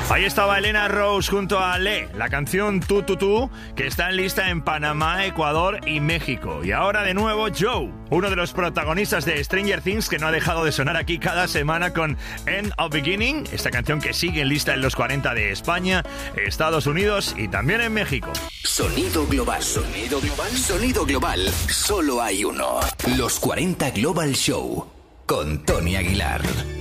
Ahí estaba Elena Rose junto a Le, la canción Tú, Tú, Tú, que está en lista en Panamá, Ecuador y México. Y ahora de nuevo Joe, uno de los protagonistas de Stranger Things, que no ha dejado de sonar aquí cada semana con End of Beginning, esta canción que sigue en lista en los 40 de España, Estados Unidos y también en México. Sonido global, sonido global, sonido global. Solo hay uno. Los 40 Global Show con Tony Aguilar.